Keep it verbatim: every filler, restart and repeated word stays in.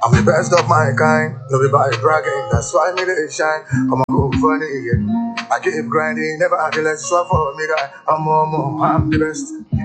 I'm the best of my kind, no be by bragging, that's why me they shine. I'm a go funny, yeah. I keep grinding, never had the less for me, guy. I'm more, more, I'm the best.